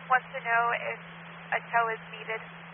wants to know if a tow is needed.